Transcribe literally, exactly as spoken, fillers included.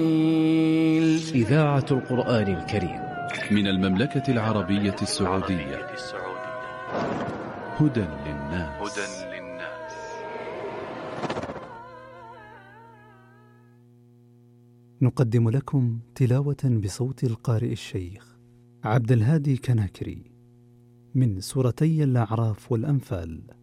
إذاعة القرآن الكريم من المملكة العربية السعودية. هدى للناس. نقدم لكم تلاوة بصوت القارئ الشيخ عبد الهادي كناكري من سورتي الأعراف والأنفال.